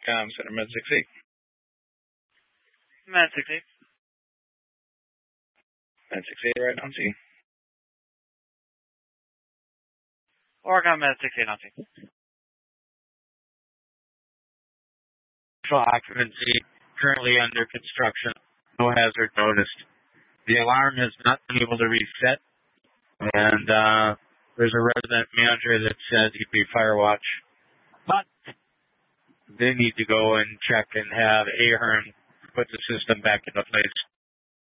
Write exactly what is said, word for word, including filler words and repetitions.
com, Center Med six eight. Med six eight. Med six eight right on scene. Oregon Med six eight on scene. Occupancy currently under construction. No hazard noticed. The alarm has not been able to reset, and uh, there's a resident manager that says he'd be fire watch, but they need to go and check and have Ahern put the system back into place.